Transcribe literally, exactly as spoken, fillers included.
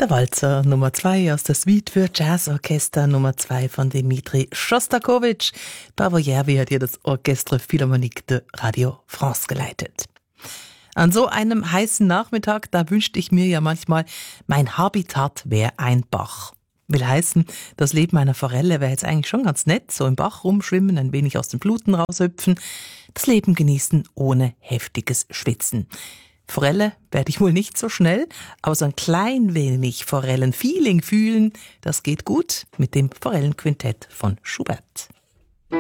Der Walzer Nummer zwei aus der Suite für Jazzorchester Nummer zwei von Dmitri Schostakowitsch. Bavoyervi hat hier das Orchestre Philharmonique de Radio France geleitet. An so einem heißen Nachmittag, da wünschte ich mir ja manchmal, mein Habitat wäre ein Bach. Will heißen, das Leben einer Forelle wäre jetzt eigentlich schon ganz nett, so im Bach rumschwimmen, ein wenig aus den Fluten raushüpfen, das Leben genießen ohne heftiges Schwitzen. Forelle werde ich wohl nicht so schnell, aber so ein klein wenig Forellenfeeling fühlen, das geht gut mit dem Forellenquintett von Schubert.